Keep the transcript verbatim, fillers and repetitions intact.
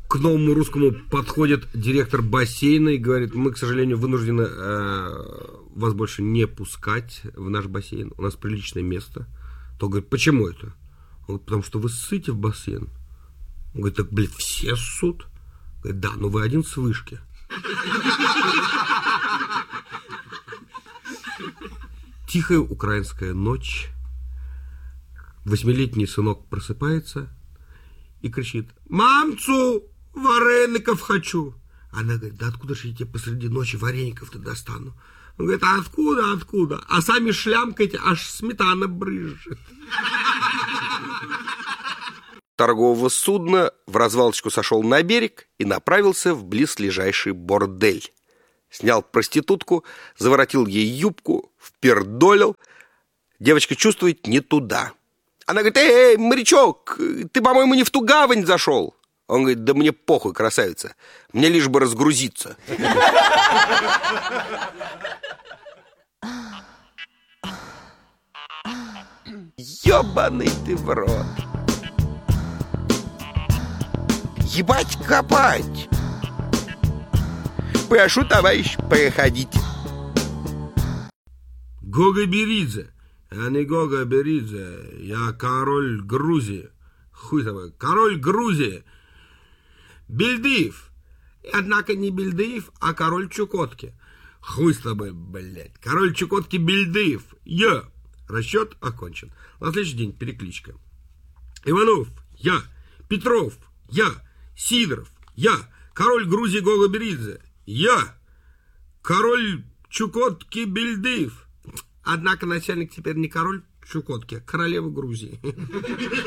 к новому русскому подходит директор бассейна и говорит: мы, к сожалению, вынуждены э, вас больше не пускать в наш бассейн. У нас приличное место. То говорит: почему это? Он говорит: потому что вы ссыте в бассейн. Он говорит: так, блядь, все ссут? Говорит: да, но вы один с вышки. Тихая украинская ночь. Восьмилетний сынок просыпается и кричит: мамцу, вареников хочу. Она говорит: да откуда же я тебе посреди ночи вареников-то достану? Он говорит: а откуда, откуда? А сами шлямкаете, аж сметана брызжет. Торгового судна в развалочку сошел на берег и направился в близлежащий бордель. Снял проститутку, заворотил ей юбку, впердолил. Девочка чувствует не туда. Она говорит: эй, морячок, ты, по-моему, не в ту гавань зашел. Он говорит: да мне похуй, красавица, мне лишь бы разгрузиться. Ёбаный ты в рот. Ебать копать. Прошу, товарищ, проходить. Гога Беридзе. Я не Гога Беридзе, я король Грузии. Хуй тобой, король Грузии. Бельдыев. Однако не Бельдыев, а король Чукотки. Хуй с тобой, блядь. Король Чукотки Бельдыев. Я. Расчет окончен. На следующий день перекличка. Иванов. Я. Петров. Я. Сидоров. Я. Король Грузии Гога Беридзе. Я. Король Чукотки Бельдыев. Однако начальник теперь не король Чукотки, а королева Грузии.